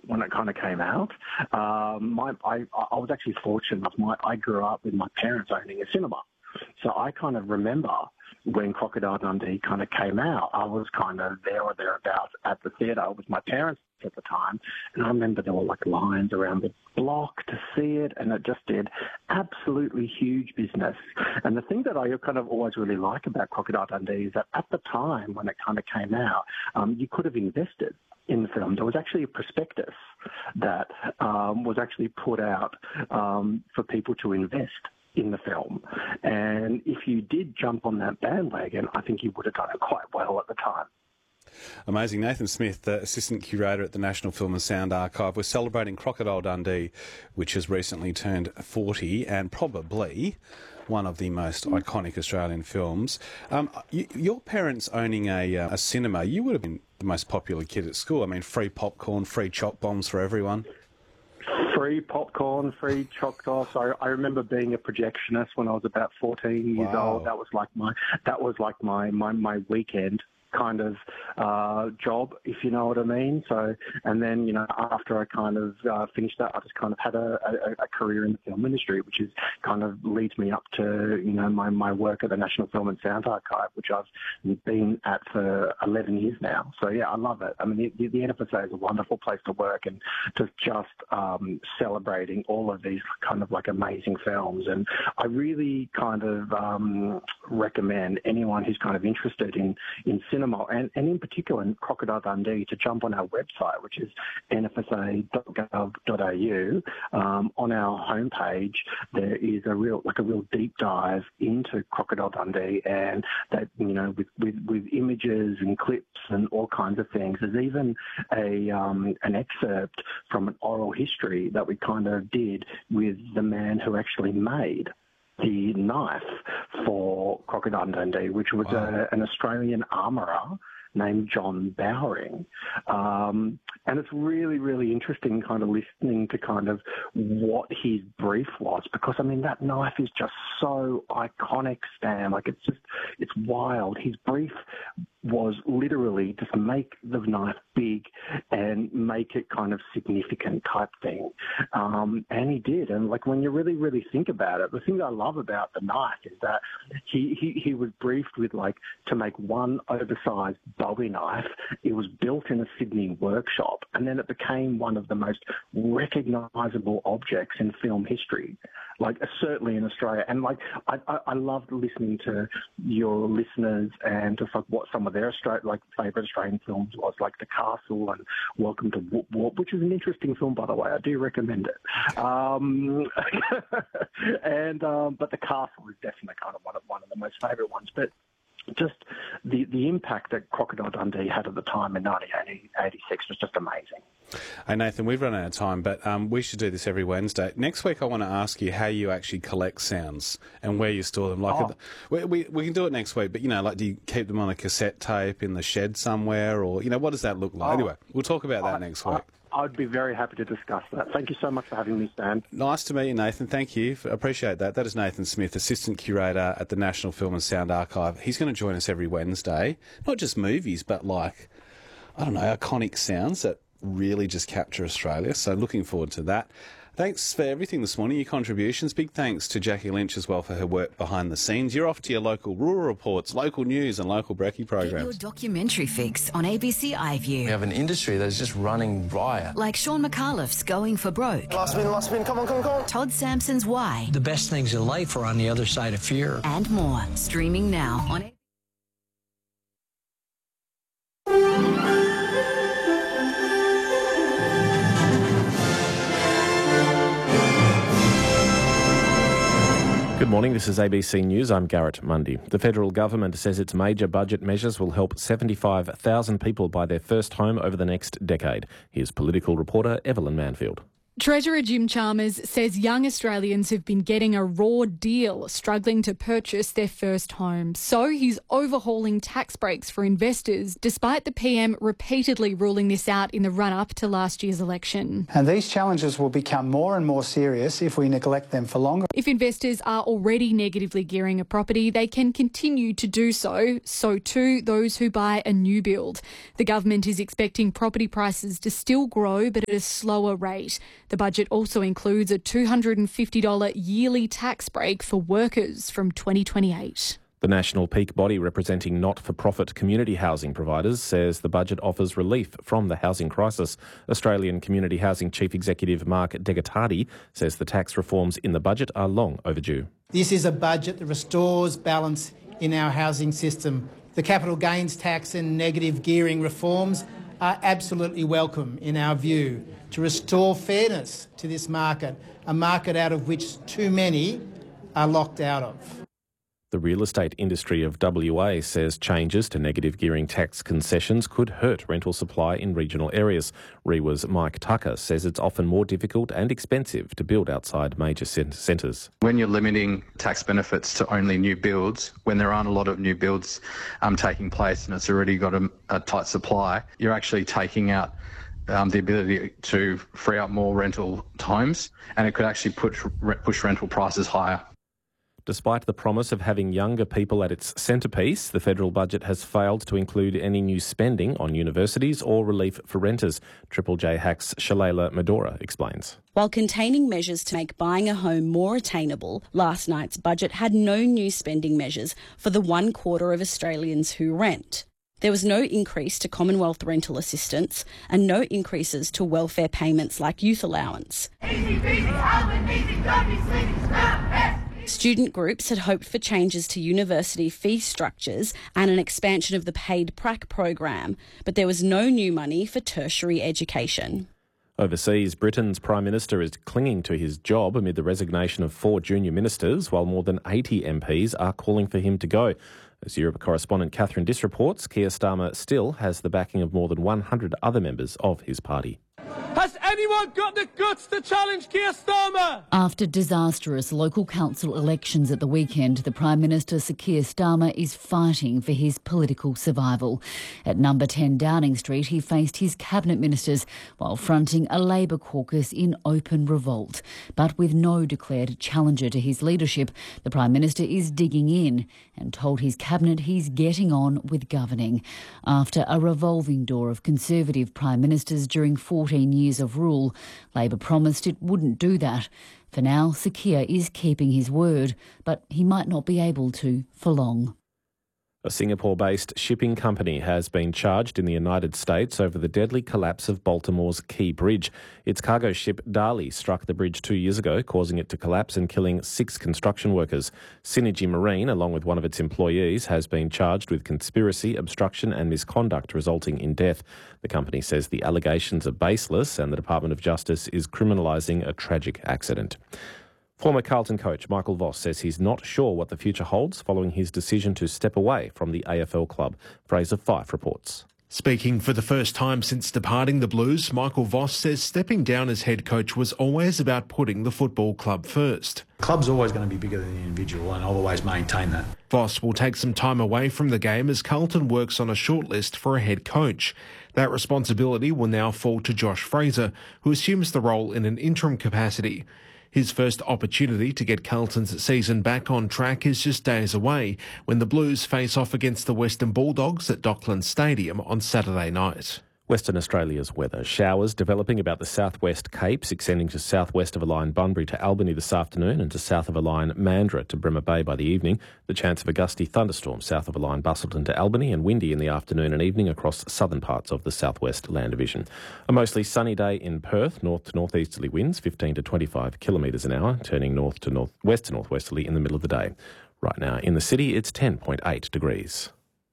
when it kind of came out. I was actually fortunate. I grew up with my parents owning a cinema. So I kind of remember when Crocodile Dundee kind of came out, I was kind of there or thereabouts at the theatre with my parents at the time. And I remember there were like lines around the block to see it, and it just did absolutely huge business. And the thing that I kind of always really like about Crocodile Dundee is that at the time when it kind of came out, you could have invested in the film. There was actually a prospectus that was actually put out for people to invest in the film. And if you did jump on that bandwagon, I think you would have done it quite well at the time. Amazing. Nathan Smith, the Assistant Curator at the National Film and Sound Archive. We're celebrating Crocodile Dundee, which has recently turned 40 and probably one of the most iconic Australian films. Your parents owning a cinema, you would have been the most popular kid at school. I mean, free popcorn, free choc bombs for everyone. Free popcorn, free choc sauce. I remember being a projectionist when I was about 14 years old. That was like my weekend kind of job, if you know what I mean. So, and then, you know, after I kind of finished that, I just kind of had a career in the film industry, which is kind of leads me up to, you know, my work at the National Film and Sound Archive, which I've been at for 11 years now. So, yeah, I love it. I mean, the NFSA is a wonderful place to work, and just celebrating all of these kind of like amazing films. And I really kind of recommend anyone who's kind of interested in cinema, and in particular in Crocodile Dundee, to jump on our website, which is nfsa.gov.au. On our homepage, there is a real deep dive into Crocodile Dundee, and that, you know, with images and clips and all kinds of things. There's even an excerpt from an oral history that we kind of did with the man who actually made the knife for Crocodile Dundee, which was an Australian armourer named John Bowring. And it's really, really interesting kind of listening to kind of what his brief was, because, I mean, that knife is just so iconic, Stan. Like, it's wild. His brief was literally just make the knife big and make it kind of significant type thing. And he did. And, like, when you really, really think about it, the thing that I love about the knife is that he was briefed with, like, to make one oversized Bowie knife. It was built in a Sydney workshop, and then it became one of the most recognisable objects in film history, like, certainly in Australia. And, like, I loved listening to your listeners and just, like, what some of their favourite Australian films was, like The Castle and Welcome to Whoop Whoop, which is an interesting film, by the way. I do recommend it. But The Castle is definitely kind of one of the most favourite ones. But just the impact that Crocodile Dundee had at the time in 1986 was just amazing. Hey, Nathan, we've run out of time, but we should do this every Wednesday. Next week, I want to ask you how you actually collect sounds and where you store them. Like, we can do it next week, but, you know, like, do you keep them on a cassette tape in the shed somewhere, or, you know, what does that look like? Anyway, we'll talk about that next week. I'd be very happy to discuss that. Thank you so much for having me, Stan. Nice to meet you, Nathan. Thank you. Appreciate that. That is Nathan Smith, Assistant Curator at the National Film and Sound Archive. He's going to join us every Wednesday. Not just movies, but, like, I don't know, iconic sounds that really just capture Australia. So looking forward to that. Thanks for everything this morning, your contributions. Big thanks to Jackie Lynch as well for her work behind the scenes. You're off to your local rural reports, local news and local brekkie programs. Get your documentary fix on ABC iView. We have an industry that is just running riot. Like Sean McAuliffe's Going for Broke. Last spin, come on. Todd Sampson's Why. The best things in life are on the other side of fear. And more. Streaming now on Good morning, this is ABC News. I'm Garrett Mundy. The federal government says its major budget measures will help 75,000 people buy their first home over the next decade. Here's political reporter Evelyn Manfield. Treasurer Jim Chalmers says young Australians have been getting a raw deal, struggling to purchase their first home. So he's overhauling tax breaks for investors, despite the PM repeatedly ruling this out in the run-up to last year's election. And these challenges will become more and more serious if we neglect them for longer. If investors are already negatively gearing a property, they can continue to do so. So too those who buy a new build. The government is expecting property prices to still grow, but at a slower rate. The budget also includes a $250 yearly tax break for workers from 2028. The national peak body representing not-for-profit community housing providers says the budget offers relief from the housing crisis. Australian Community Housing Chief Executive Mark Degattardi says the tax reforms in the budget are long overdue. This is a budget that restores balance in our housing system. The capital gains tax and negative gearing reforms are absolutely welcome in our view to restore fairness to this market, a market out of which too many are locked out of. The real estate industry of WA says changes to negative gearing tax concessions could hurt rental supply in regional areas. REWA's Mike Tucker says it's often more difficult and expensive to build outside major centres. When you're limiting tax benefits to only new builds, when there aren't a lot of new builds taking place and it's already got a tight supply, you're actually taking out the ability to free up more rental homes, and it could actually push rental prices higher. Despite the promise of having younger people at its centrepiece, the federal budget has failed to include any new spending on universities or relief for renters. Triple J Hack's Shalala Medora explains. While containing measures to make buying a home more attainable, last night's budget had no new spending measures for the 1/4 of Australians who rent. There was no increase to Commonwealth rental assistance and no increases to welfare payments like youth allowance. Student groups had hoped for changes to university fee structures and an expansion of the paid prac program, but there was no new money for tertiary education. Overseas, Britain's Prime Minister is clinging to his job amid the resignation of 4 junior ministers, while more than 80 MPs are calling for him to go. As Europe correspondent Catherine Diss reports, Keir Starmer still has the backing of more than 100 other members of his party. Has anyone got the guts to challenge Keir Starmer? After disastrous local council elections at the weekend, the Prime Minister Sir Keir Starmer is fighting for his political survival. At number 10 Downing Street, he faced his cabinet ministers while fronting a Labor caucus in open revolt. But with no declared challenger to his leadership, the Prime Minister is digging in and told his cabinet he's getting on with governing. After a revolving door of Conservative Prime Ministers during 14 years of rule, Labor promised it wouldn't do that. For now, Sir Keir is keeping his word, but he might not be able to for long. A Singapore-based shipping company has been charged in the United States over the deadly collapse of Baltimore's Key Bridge. Its cargo ship Dali struck the bridge 2 years ago, causing it to collapse and killing 6 construction workers. Synergy Marine, along with one of its employees, has been charged with conspiracy, obstruction and misconduct resulting in death. The company says the allegations are baseless and the Department of Justice is criminalising a tragic accident. Former Carlton coach Michael Voss says he's not sure what the future holds following his decision to step away from the AFL club. Fraser Fyfe reports. Speaking for the first time since departing the Blues, Michael Voss says stepping down as head coach was always about putting the football club first. The club's always going to be bigger than the individual, and I'll always maintain that. Voss will take some time away from the game as Carlton works on a shortlist for a head coach. That responsibility will now fall to Josh Fraser, who assumes the role in an interim capacity. His first opportunity to get Carlton's season back on track is just days away when the Blues face off against the Western Bulldogs at Docklands Stadium on Saturday night. Western Australia's weather. Showers developing about the southwest Capes, extending to southwest of a line Bunbury to Albany this afternoon and to south of a line Mandurah to Bremer Bay by the evening. The chance of a gusty thunderstorm south of a line Busselton to Albany and windy in the afternoon and evening across southern parts of the southwest land division. A mostly sunny day in Perth, north to northeasterly winds 15 to 25 kilometres an hour, turning north to northwest to northwesterly in the middle of the day. Right now in the city it's 10.8 degrees.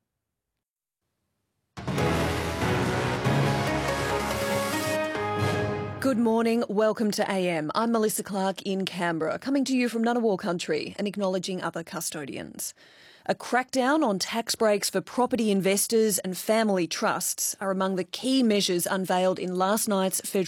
Good morning, welcome to AM. I'm Melissa Clark in Canberra, coming to you from Ngunnawal country and acknowledging other custodians. A crackdown on tax breaks for property investors and family trusts are among the key measures unveiled in last night's federal